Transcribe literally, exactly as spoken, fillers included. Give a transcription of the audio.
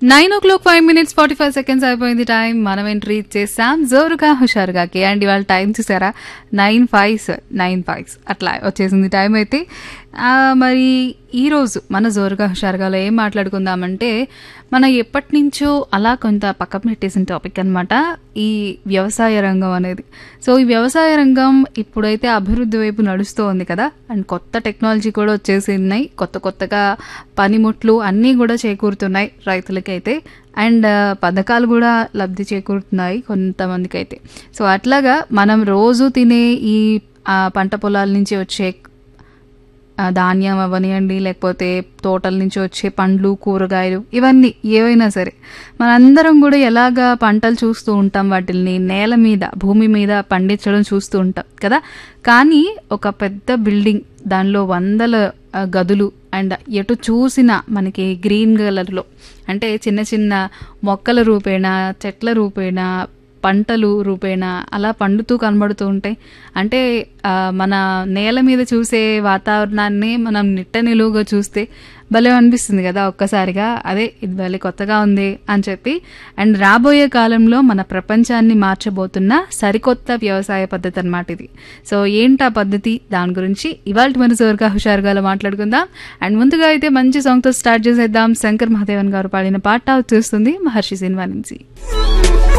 Nine ఓ clock five minutes forty five seconds అయిపోయింది time. మనం entry చేసాం జోరుగా హుషారుగాకి. అండ్ ఇవాళ టైం చూసారా, నైన్ ఫైవ్స్ నైన్ ఫైవ్స్ అట్లా వచ్చేసింది టైం అయితే. ఆ, మరి ఈరోజు మన జోరుగా హుషారుగాలో ఏం మాట్లాడుకుందామంటే, మన ఎప్పటి నుంచో అలా కొంత పక్కన పెట్టేసిన టాపిక్ అనమాట ఈ వ్యవసాయ రంగం అనేది. సో ఈ వ్యవసాయ రంగం ఇప్పుడైతే అభివృద్ధి వైపు నడుస్తూ ఉంది కదా. అండ్ కొత్త టెక్నాలజీ కూడా వచ్చేసి ఉన్నాయి, కొత్త కొత్తగా పనిముట్లు అన్నీ కూడా చేకూరుతున్నాయి రైతులకైతే. అండ్ పథకాలు కూడా లబ్ధి చేకూరుతున్నాయి కొంతమందికి అయితే. సో అట్లాగా మనం రోజు తినే ఈ ఆ, పంట పొలాల నుంచి వచ్చే ఆ, ధాన్యం అవనివ్వండి, లేకపోతే తోటల నుంచి వచ్చే పండ్లు కూరగాయలు ఇవన్నీ ఏవైనా సరే మనందరం కూడా ఎలాగా పంటలు చూస్తూ ఉంటాం, వాటిని నేల మీద భూమి మీద పండించడం చూస్తూ ఉంటాం కదా. కానీ ఒక పెద్ద బిల్డింగ్, దానిలో వందల ఆ, గదులు అండ్ ఎటు చూసినా మనకి గ్రీన్ కలర్లో, అంటే చిన్న చిన్న మొక్కల రూపేణా చెట్ల రూపేణా పంటలు రూపేణా అలా పండుతూ కనబడుతూ ఉంటాయి. అంటే ఆ, మన నేల మీద చూసే వాతావరణాన్ని మనం నిట్ట నిలువుగా చూస్తే భలే అనిపిస్తుంది కదా ఒక్కసారిగా. అదే ఇది భలే కొత్తగా ఉంది అని చెప్పి. అండ్ రాబోయే కాలంలో మన ప్రపంచాన్ని మార్చబోతున్న సరికొత్త వ్యవసాయ పద్ధతి అన్నమాట ఇది. సో ఏంటా పద్ధతి, దాని గురించి ఇవాళ మన జోరుగా హుషారుగాలో మాట్లాడుకుందాం. అండ్ ముందుగా అయితే మంచి సాంగ్తో స్టార్ట్ చేసేద్దాం. శంకర్ మహాదేవన్ గారు పాడిన పాట వచ్చేస్తుంది మహర్షి సినిమా నుంచి.